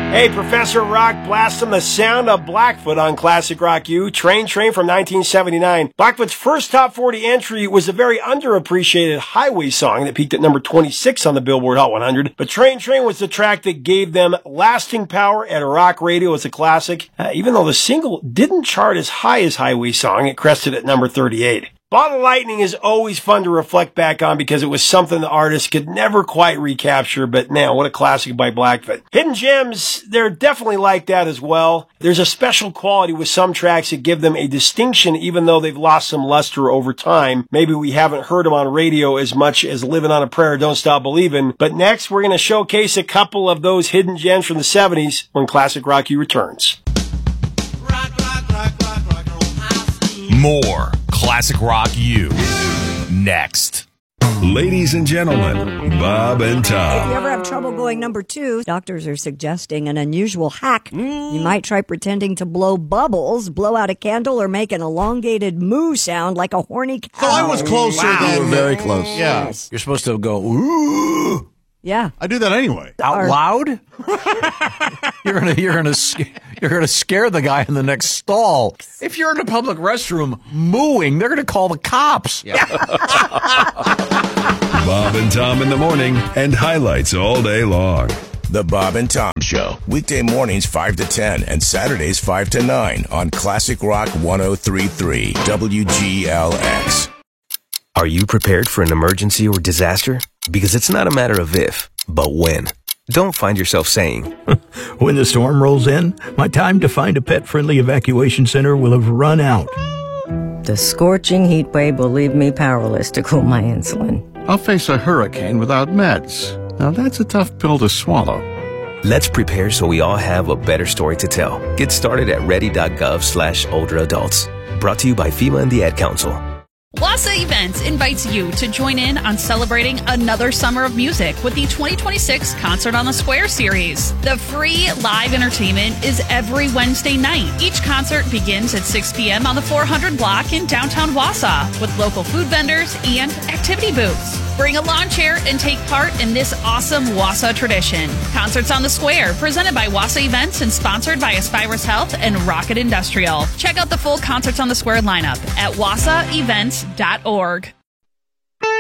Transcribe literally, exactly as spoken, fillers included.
Hey, Professor Rock blasting the sound of Blackfoot on Classic Rock U. Train Train from nineteen seventy-nine. Blackfoot's first top forty entry was a very underappreciated highway song that peaked at number twenty-six on the Billboard Hot one hundred. But Train Train was the track that gave them lasting power at rock radio as a classic. Uh, even though the single didn't chart as high as Highway Song, it crested at number thirty-eight. Bottle Lightning is always fun to reflect back on because it was something the artist could never quite recapture, but man, what a classic by Blackfoot. Hidden Gems, they're definitely like that as well. There's a special quality with some tracks that give them a distinction even though they've lost some luster over time. Maybe we haven't heard them on radio as much as Living on a Prayer, Don't Stop Believin'. But next, we're going to showcase a couple of those hidden gems from the seventies when Classic Rock U returns. Rock, rock, rock, rock, rock, roll high school. More Classic Rock U. Next. Ladies and gentlemen, Bob and If you Tom. ever have trouble going number two, doctors are suggesting an unusual hack. You might try pretending to blow bubbles, blow out a candle, or make an elongated moo sound like a horny cow. So I was closer You than were very close. Yeah. Yes. You're supposed to go, ooh, Yeah. I do that anyway. out Or- loud. you're gonna, you're gonna, sc- you're gonna scare the guy in the next stall. If you're in a public restroom mooing, they're gonna call the cops. Bob and Tom in the morning and highlights all day long. The Bob and Tom Show, weekday mornings five to ten and Saturdays five to nine on Classic Rock one oh three point three W G L X. Are you prepared for an emergency or disaster? Because it's not a matter of if, but when. Don't find yourself saying, When the storm rolls in, my time to find a pet-friendly evacuation center will have run out. The scorching heat wave will leave me powerless to cool my insulin. I'll face a hurricane without meds. Now that's a tough pill to swallow. let's prepare so we all have a better story to tell. Get started at ready.gov slash older adults. Brought to you by FEMA and the Ad Council. Wassa Events invites you to join in on celebrating another summer of music with the twenty twenty-six Concert on the Square series. The free live entertainment is every Wednesday night. Each concert begins at six p.m. on the four hundred block in downtown Wausau with local food vendors and activity booths. Bring a lawn chair and take part in this awesome Wausau tradition. Concerts on the Square, presented by Wassa Events and sponsored by Aspirus Health and Rocket Industrial. Check out the full Concerts on the Square lineup at wassa events dot org.